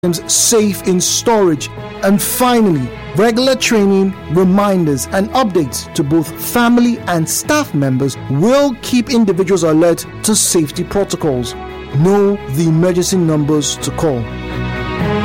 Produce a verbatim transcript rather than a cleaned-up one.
items safe in storage. And finally, regular training, reminders, and updates to both family and staff members will keep individuals alert to safety protocols. Know the emergency numbers to call.